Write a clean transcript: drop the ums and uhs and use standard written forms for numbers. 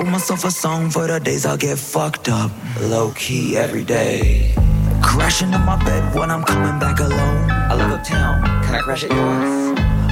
wrote myself a song for the days I get fucked up, low-key every day. Crashing in my bed when I'm coming back alone. I live uptown, can I crash at yours?